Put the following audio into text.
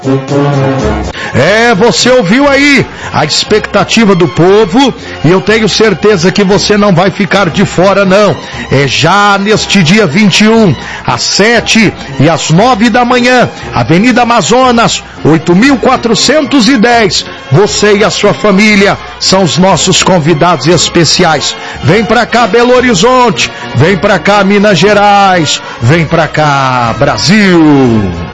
Você ouviu aí a expectativa do povo e eu tenho certeza que você não vai ficar de fora não. Já neste dia 21, às 7 e às 9 da manhã, Avenida Amazonas, 8.410, você e a sua família são os nossos convidados especiais. Vem pra cá, Belo Horizonte, vem pra cá, Minas Gerais, vem pra cá, Brasil.